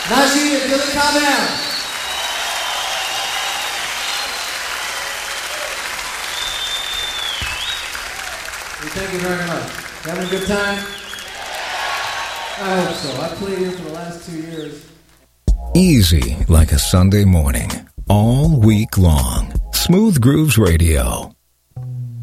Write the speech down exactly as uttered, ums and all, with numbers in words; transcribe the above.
Najee and Billy Kamel. Thank you very much. You having a good time? I hope so. I played here for the last two years. Easy like a Sunday morning, all week long. Smooth Grooves Radio.